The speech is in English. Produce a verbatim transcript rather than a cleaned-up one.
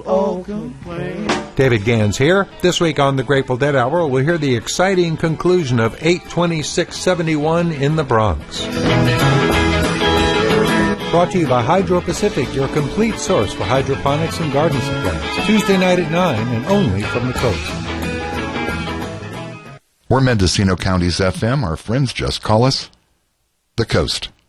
Oh, complain. David Gans here. This week on the Grateful Dead Hour, we'll hear the exciting conclusion of eight twenty-six seventy-one in the Bronx. Brought to you by Hydro Pacific, your complete source for hydroponics and garden supplies. Tuesday night at nine and only from the coast. We're Mendocino County's F M. Our friends just call us the Coast.